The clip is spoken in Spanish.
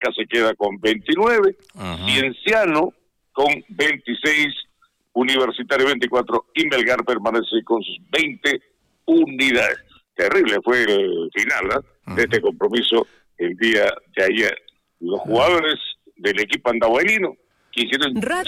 Huasca se queda con 29, Cienciano con 26, Universitario 24 y Melgar permanece con sus 20 unidades. Terrible fue el final de este compromiso el día de ayer. Los jugadores del equipo andahuelino quisieron